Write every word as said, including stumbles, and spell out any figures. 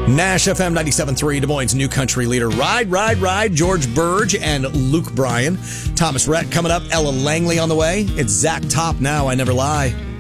Nash F M ninety-seven point three, Des Moines' new country leader. Ride, ride, ride. George Burge and Luke Bryan. Thomas Rhett coming up. Ella Langley on the way. It's Zach Top now. I Never Lie.